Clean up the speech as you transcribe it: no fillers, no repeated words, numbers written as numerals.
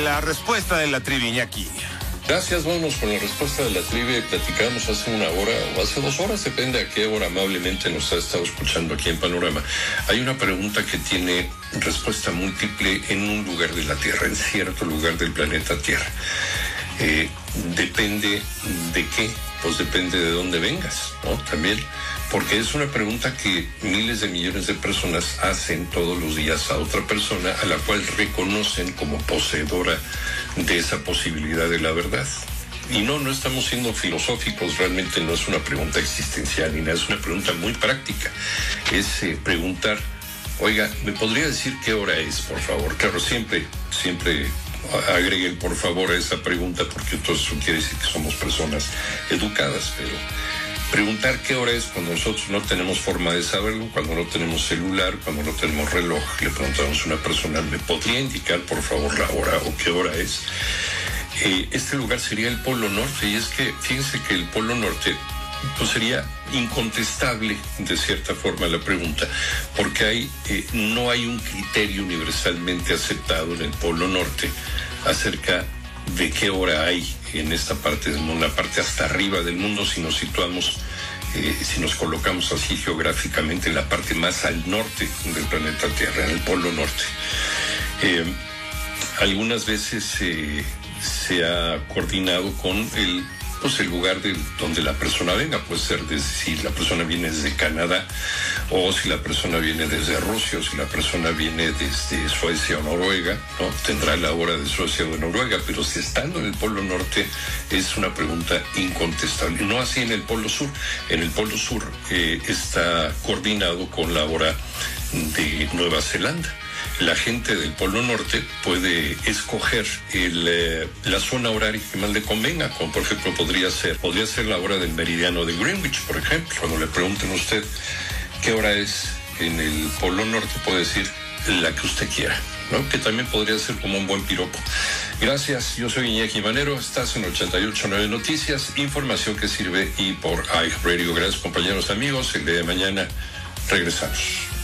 la respuesta de la trivia, Iñaki. Gracias, vámonos con la respuesta de la trivia. Platicamos hace una hora o hace 2 horas, depende a qué hora amablemente nos ha estado escuchando aquí en Panorama. Hay una pregunta que tiene respuesta múltiple en un lugar de la Tierra, en cierto lugar del planeta Tierra. Depende de qué, pues depende de dónde vengas, ¿no? También, porque es una pregunta que miles de millones de personas hacen todos los días a otra persona a la cual reconocen como poseedora de esa posibilidad de la verdad. Y no estamos siendo filosóficos, realmente no es una pregunta existencial ni nada, es una pregunta muy práctica. Es preguntar, oiga, ¿me podría decir qué hora es, por favor? Claro, siempre agregue el por favor a esa pregunta, porque entonces eso quiere decir que somos personas educadas, pero preguntar qué hora es cuando nosotros no tenemos forma de saberlo, cuando no tenemos celular, cuando no tenemos reloj, le preguntamos a una persona, ¿me podría indicar por favor la hora o qué hora es? Este lugar sería el Polo Norte, y es que fíjense que el Polo Norte pues sería incontestable de cierta forma la pregunta, porque no hay un criterio universalmente aceptado en el Polo Norte acerca de qué hora hay en esta parte, en una parte hasta arriba del mundo, si nos situamos, si nos colocamos así geográficamente en la parte más al norte del planeta Tierra, en el Polo Norte. Algunas veces se ha coordinado con el lugar donde la persona venga, puede ser si la persona viene desde Canadá, o si la persona viene desde Rusia, o si la persona viene desde Suecia o Noruega, ¿no? Tendrá la hora de Suecia o de Noruega, pero si estando en el Polo Norte es una pregunta incontestable. No así en el Polo Sur. En el Polo Sur está coordinado con la hora de Nueva Zelanda. La gente del Polo Norte puede escoger la zona horaria que más le convenga, como por ejemplo podría ser la hora del meridiano de Greenwich, por ejemplo. Cuando le pregunten a usted qué hora es en el Polo Norte, puede decir la que usted quiera, ¿no? Que también podría ser como un buen piropo. Gracias, yo soy Iñaki Manero, estás en 88.9 Noticias, información que sirve y por iHeartRadio. Gracias, compañeros, amigos, el día de mañana regresamos.